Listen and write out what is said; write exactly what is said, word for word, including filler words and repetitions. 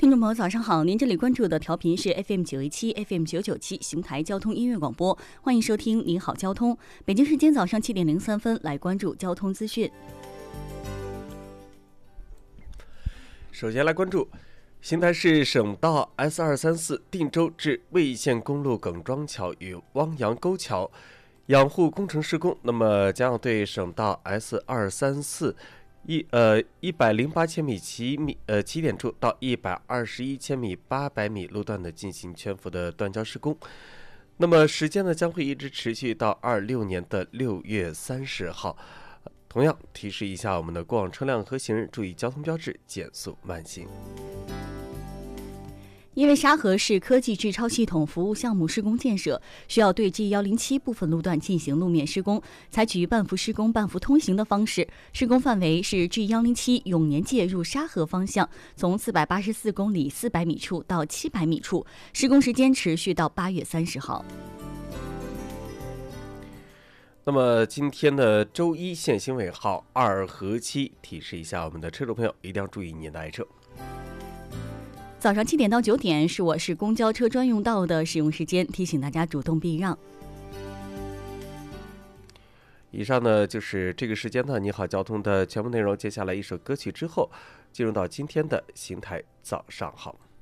听众朋友早上好，您这里关注的调频是 F M 九一七 F M 九九七邢台交通音乐广播，欢迎收听你好交通。北京时间早上七点零三分，来关注交通资讯。 首先来关注邢台市省道 S 二三四定州至魏县公路耿庄桥与汪洋沟桥养护工程施工，那么将要对省道 S 二三四一呃一百零八千米起米呃起点处到一百二十一千米八百米路段的进行全幅的断交施工。那么时间呢将会一直持续到二六年的六月三十号。同样提示一下我们的过往车辆和行人注意交通标志，减速慢行。 因为沙河市科技智超系统服务项目施工建设，需要对 G 一零七部分路段进行路面施工，采取半幅施工半幅通行的方式。施工范围是 G 一零七永年界入沙河方向，从四百八十四公里四百米处到七百米处，施工时间持续到八月三十号。 那么今天的周一限行尾号二和七，提示一下我们的车主朋友一定要注意您的爱车。 早上七点到九点是我市公交车专用道的使用时间，提醒大家主动避让。 以上呢就是这个时间呢你好交通的全部内容，接下来一首歌曲之后，进入到今天的邢台早上好。